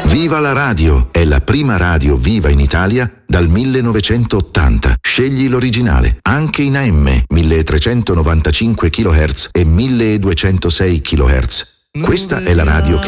Viva la radio! È la prima radio viva in Italia dal 1980. Scegli l'originale, anche in AM, 1395 kHz e 1206 kHz. Questa è la radio che